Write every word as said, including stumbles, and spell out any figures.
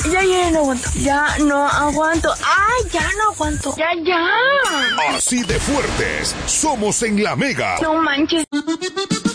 Ya, ya no aguanto. Ya no aguanto. ¡Ay, ya no aguanto! ¡Ya, ya! Así de fuertes somos en La Mega. No manches.